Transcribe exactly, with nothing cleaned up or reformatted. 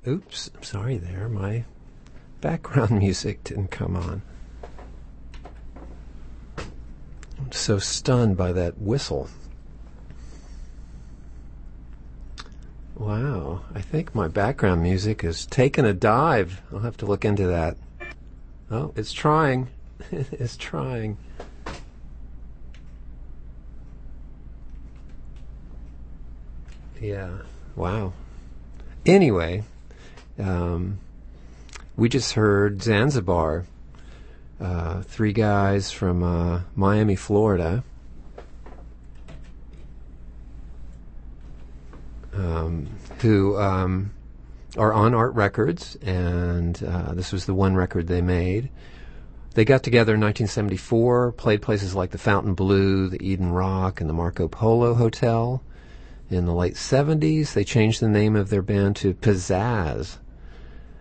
Oops, I'm sorry there. My background music didn't come on. I'm so stunned by that whistle. Wow, I think my background music has taken a dive. I'll have to look into that. Oh, it's trying. It's trying. Yeah, wow. Anyway, um, we just heard Zanzibar, uh, three guys from uh, Miami, Florida. Um, who um, are on Art Records, and uh, this was the one record they made. They got together in nineteen seventy-four, played places like the Fontainebleau, the Eden Rock, and the Marco Polo Hotel. In the late seventies, they changed the name of their band to Pizzazz,